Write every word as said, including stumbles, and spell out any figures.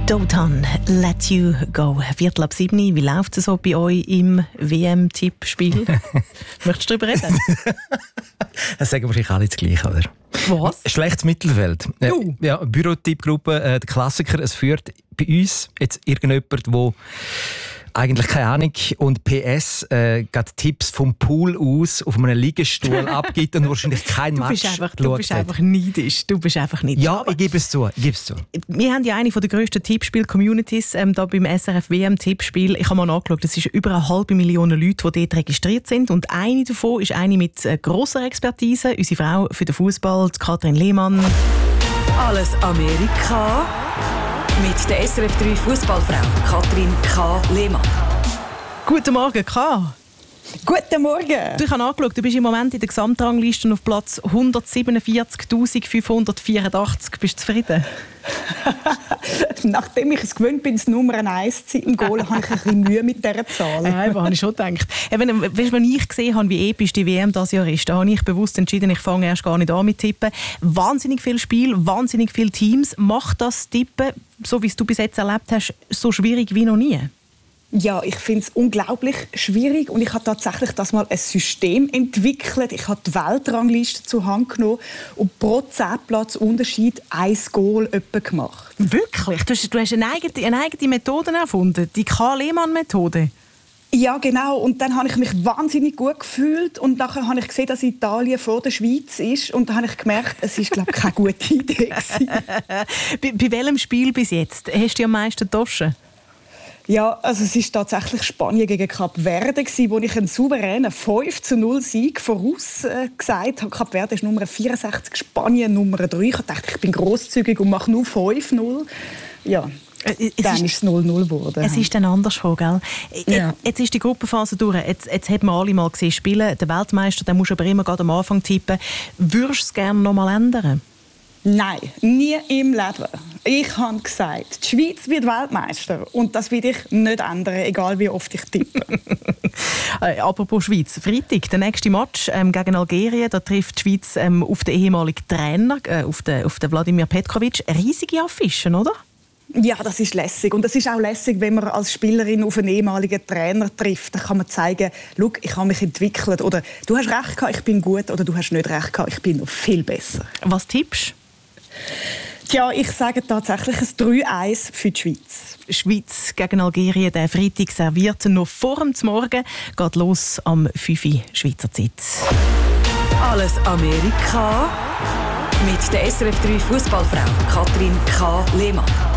Dotan, Let You Go. Viertel ab sieben. Wie läuft es so bei euch im W M-Tippspiel? Möchtest du darüber reden? Das sagen wahrscheinlich alle das Gleiche, oder? Was? Schlechtes Mittelfeld. Uh. Äh, ja, Bürotippgruppe, äh, der Klassiker. Es führt bei uns jetzt irgendjemand, der eigentlich keine Ahnung und P S äh, geht Tipps vom Pool aus auf einem Liegestuhl abgibt und wahrscheinlich kein Du Match bist einfach, du bist einfach neidisch. Du bist einfach neidisch. Ja, ich gebe es zu. Ich gebe es zu. Wir haben ja eine der grössten Tippspiel-Communities ähm, da beim S R F W M-Tippspiel. Ich habe mal nachgeschaut, es sind über eine halbe Million Leute, die dort registriert sind. Und eine davon ist eine mit äh, grosser Expertise, unsere Frau für den Fußball, Katrin Lehmann. Alles Amerika mit der S R F drei Fußballfrau Katrin K. Lehmann. Guten Morgen, K. Guten Morgen. Du, ich habe nachgeschaut, du bist im Moment in der Gesamtrangliste auf Platz hundertsiebenundvierzigtausendfünfhundertvierundachtzig. Bist du zufrieden? Nachdem ich es gewöhnt bin, das Nummer eins zu sein im Goal, habe ich ein bisschen Mühe mit dieser Zahl. Ja, das habe ich schon gedacht. Eben, weißt, wenn ich gesehen habe, wie episch die W M dieses Jahr ist, da habe ich bewusst entschieden, ich fange erst gar nicht an mit Tippen. Wahnsinnig viel Spiel, wahnsinnig viele Teams. Macht das Tippen, so wie es du bis jetzt erlebt hast, so schwierig wie noch nie? Ja, ich finde es unglaublich schwierig und ich habe tatsächlich das mal ein System entwickelt. Ich habe die Weltrangliste zur Hand genommen und pro zehn Platz Unterschied ein Goal etwa gemacht. Wirklich? Du hast, du hast eine, eigene, eine eigene Methode erfunden, die K-Lehmann-Methode? Ja, genau. Und dann habe ich mich wahnsinnig gut gefühlt und nachher habe ich gesehen, dass Italien vor der Schweiz ist und dann habe ich gemerkt, es ist, glaube ich, keine gute Idee gewesen. bei, bei welchem Spiel bis jetzt hast du am meisten Taschen? Ja, also es ist tatsächlich Spanien gegen Kap Verde, wo ich einen souveränen fünf zu null Sieg vorausgesagt habe. Kap Verde ist Nummer vierundsechzig, Spanien Nummer drei. Ich dachte, ich bin grosszügig und mache nur fünf null. Ja, es dann ist es null null geworden. Es ist dann anders, gell? Ja. Jetzt ist die Gruppenphase durch. Jetzt, jetzt hat man alle mal gesehen spielen. Der Weltmeister, der muss aber immer gerade am Anfang tippen. Würdest du es gerne noch mal ändern? Nein, nie im Leben. Ich habe gesagt, die Schweiz wird Weltmeister und das will ich nicht ändern, egal wie oft ich tippe. äh, apropos Schweiz, Freitag, der nächste Match ähm, gegen Algerien, da trifft die Schweiz ähm, auf den ehemaligen Trainer, äh, auf den, auf den Wladimir Petkovic. Riesige Affischen, oder? Ja, das ist lässig. Und es ist auch lässig, wenn man als Spielerin auf einen ehemaligen Trainer trifft. Dann kann man zeigen, schau, ich habe mich entwickelt. Oder du hast recht gehabt, ich bin gut. Oder du hast nicht recht gehabt, ich bin noch viel besser. Was tippst du? Tja, ich sage tatsächlich ein drei eins für die Schweiz. Schweiz gegen Algerien, der Freitag serviert noch vor dem Morgen. Geht los am fünf Uhr Schweizer Zeit. Alles Amerika mit der S R F drei Fußballfrau Katrin K. Lehmann.